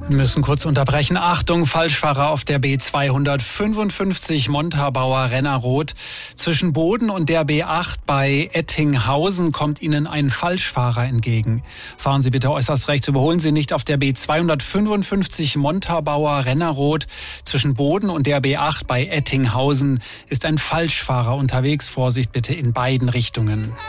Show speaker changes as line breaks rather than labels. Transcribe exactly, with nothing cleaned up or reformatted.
Wir müssen kurz unterbrechen. Achtung, Falschfahrer auf der B zweihundertfünfundfünfzig Montabaur-Rennerroth. Zwischen Boden und der B acht bei Ettinghausen kommt Ihnen ein Falschfahrer entgegen. Fahren Sie bitte äußerst rechts, überholen Sie nicht auf der B zweihundertfünfundfünfzig Montabaur-Rennerroth. Zwischen Boden und der B acht bei Ettinghausen ist ein Falschfahrer unterwegs. Vorsicht bitte in beiden Richtungen.